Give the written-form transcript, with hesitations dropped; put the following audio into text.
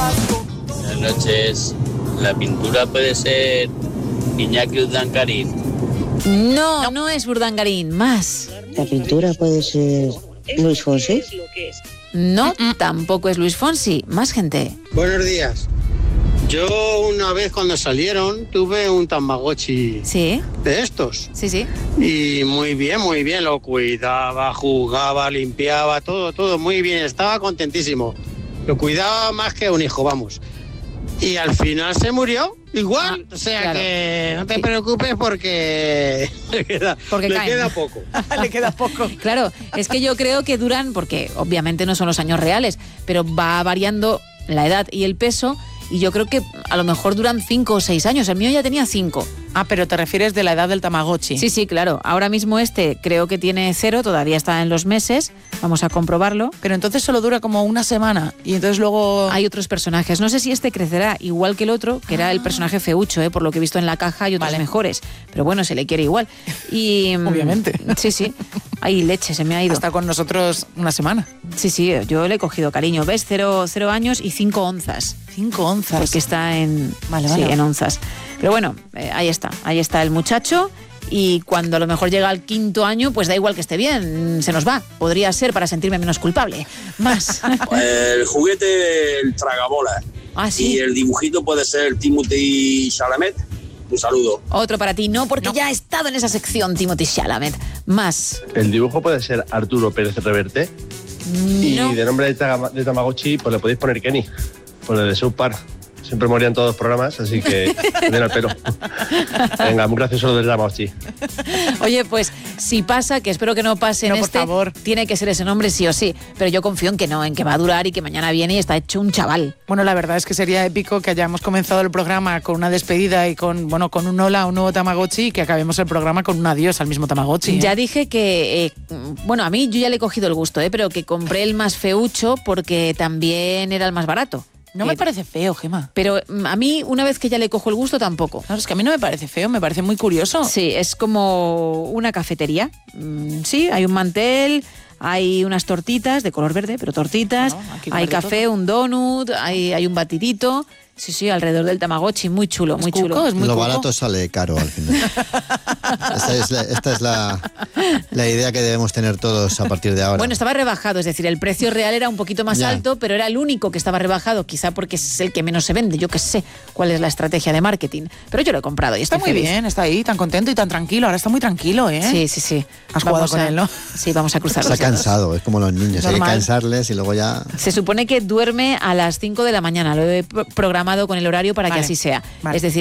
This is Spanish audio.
Buenas noches. La pintura puede ser Iñaki Urdangarín. No es Urdangarín, más. La pintura puede ser Luis Fonsi. No, tampoco es Luis Fonsi, más gente. Buenos días. Yo una vez cuando salieron tuve un Tamagotchi Sí, de estos. sí. Y muy bien, lo cuidaba, jugaba, limpiaba, todo muy bien. Estaba contentísimo. Lo cuidaba más que un hijo, vamos. Y al final se murió igual. O sea claro. que no te preocupes porque le queda poco. Le queda poco. Claro, es que yo creo que duran, porque obviamente no son los años reales, pero va variando la edad y el peso, y yo creo que a lo mejor duran 5 o 6 años. El mío ya tenía 5. Ah, pero te refieres de la edad del Tamagotchi. Sí, claro. Ahora mismo creo que tiene 0, todavía está en los meses. Vamos a comprobarlo. Pero entonces solo dura como una semana y entonces luego... Hay otros personajes. No sé si crecerá igual que el otro, que era el personaje feucho, por lo que he visto en la caja, hay otros mejores. Pero bueno, se le quiere igual. Y obviamente. Sí. Ay, leche, se me ha ido. Está con nosotros una semana. Sí, yo le he cogido cariño. ¿Ves? 0 años y 5 onzas. 5 onzas. Porque está en onzas. Pero bueno, ahí está el muchacho, y cuando a lo mejor llega al 5.º año, pues da igual que esté bien, se nos va. Podría ser para sentirme menos culpable. Más. El juguete, el tragabola. Ah, sí. Y el dibujito puede ser Timothée Chalamet. Un saludo. Otro para ti, no, porque ya ha estado en esa sección Timothée Chalamet. Más. El dibujo puede ser Arturo Pérez Reverte. Y de nombre de Tamagotchi, pues le podéis poner Kenny, por el de South Park. Siempre morían todos los programas, así que den al pelo. Venga, muy gracioso lo del Tamagotchi. Oye, pues si pasa, que espero que no pase en por favor. tiene que ser ese nombre sí o sí. Pero yo confío en que no, en que va a durar y que mañana viene y está hecho un chaval. Bueno, la verdad es que sería épico que hayamos comenzado el programa con una despedida y con un hola a un nuevo Tamagotchi, y que acabemos el programa con un adiós al mismo Tamagotchi. Ya dije que, a mí yo ya le he cogido el gusto, pero que compré el más feucho porque también era el más barato. No me parece feo, Gemma. Pero a mí, una vez que ya le cojo el gusto, tampoco. Claro, es que a mí no me parece feo, me parece muy curioso. Sí, es como una cafetería. Sí, hay un mantel, hay unas tortitas de color verde, pero tortitas, hay café, un donut, hay un batidito. Sí, alrededor del Tamagotchi, muy chulo, muy chulo. Lo barato sale caro al final. Esta es la idea que debemos tener todos a partir de ahora. Bueno, estaba rebajado, es decir, el precio real era un poquito más alto, pero era el único que estaba rebajado, quizá porque es el que menos se vende. Yo qué sé cuál es la estrategia de marketing. Pero yo lo he comprado y está muy feliz. bien, está ahí, tan contento y tan tranquilo. Ahora está muy tranquilo, ¿eh? Sí. Has jugado con él, ¿no? Sí, vamos a cruzar. Se ha cansado, es como los niños, hay que cansarles y luego ya... Se supone que duerme a las 5 de la mañana, lo he programado con el horario para que así sea. Es decir,